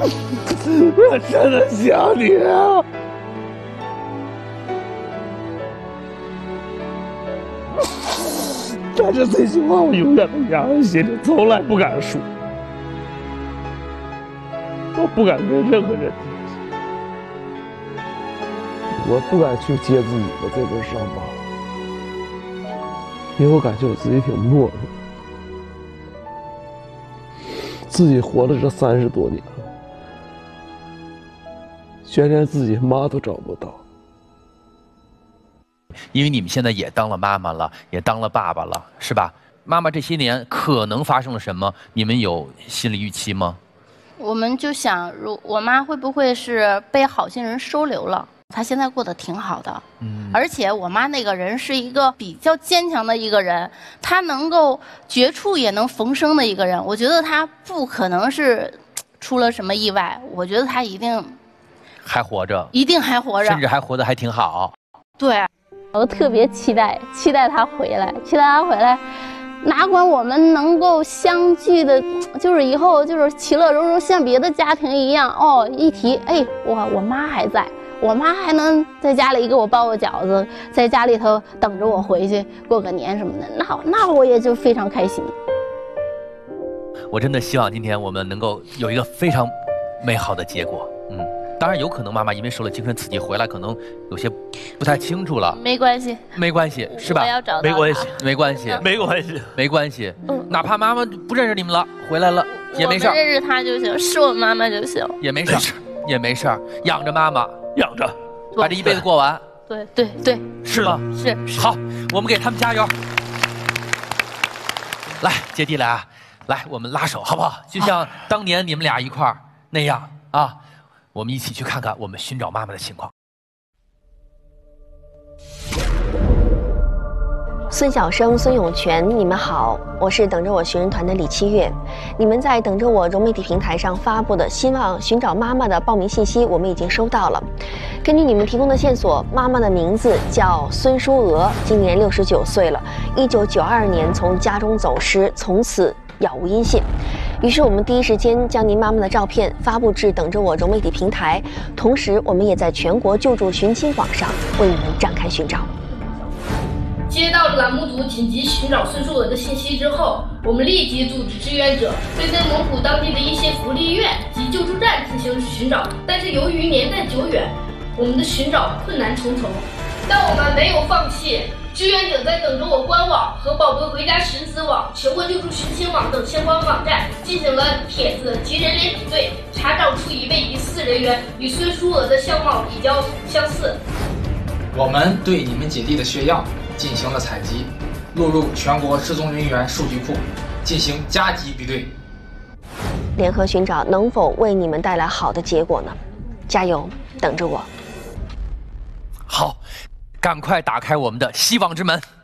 我真的想你啊！但是这句话我永远都压在心里，从来不敢说。我不敢跟任何人提起，我不敢去揭自己的这份伤疤，因为我感觉我自己挺懦弱，自己活了这30多年了，却连自己妈都找不到。 因为你们现在也当了妈妈了，也当了爸爸了，是吧？妈妈这些年可能发生了什么？你们有心理预期吗？ 我们就想，我妈会不会是被好心人收留了？她现在过得挺好的，而且我妈那个人是一个比较坚强的一个人，她能够绝处也能逢生的一个人。我觉得她不可能是出了什么意外，我觉得她一定还活着， 一定还活着， 甚至还活得还挺好。 对，我特别期待她回来，哪管我们能够相聚的，就是以后就是其乐融融，像别的家庭一样。哦，一提，哎，我妈还在，我妈还能在家里给我包个饺子，在家里头等着我回去过个年什么的，那我也就非常开心。 我真的希望今天我们能够有一个非常美好的结果。当然有可能妈妈因为受了精神刺激回来，可能有些不太清楚了。 没关系， 没关系，是吧？ 我要找到没关系，没关系， 没关系， 没关系。哪怕妈妈不认识你们了，回来了也没事。 我们认识她就行，是我妈妈就行， 也没事，也没事，养着妈妈， 养着， 把这一辈子过完。 对， 是吗？ 是。 好，我们给他们加油。来，姐弟俩，来，我们拉手好不好？就像当年你们俩一块儿那样啊。我们一起去看看我们寻找妈妈的情况。 孙晓生、孙永全，你们好，我是等着我寻人团的李七月。你们在等着我融媒体平台上发布的希望寻找妈妈的报名信息，我们已经收到了。根据你们提供的线索，妈妈的名字叫孙淑娥，今年69岁了。1992年从家中走失，从此杳无音信。于是我们第一时间将您妈妈的照片发布至等着我融媒体平台，同时我们也在全国救助寻亲网上为你们展开寻找。 接到栏目组紧急寻找孙淑娥的信息之后，我们立即组织志愿者对内蒙古当地的一些福利院及救助站进行寻找，但是由于年代久远，我们的寻找困难重重，但我们没有放弃。志愿者在等着我官网和宝贝回家识字网、全国救助寻亲网等相关网站进行了帖子及人脸比对，查找出一位疑似人员与孙淑娥的相貌比较相似。 我们对你们姐弟的血样进行了采集，录入全国失踪人员数据库，进行加急比对。 联合寻找能否为你们带来好的结果呢？加油，等着我。 好，赶快打开我们的希望之门。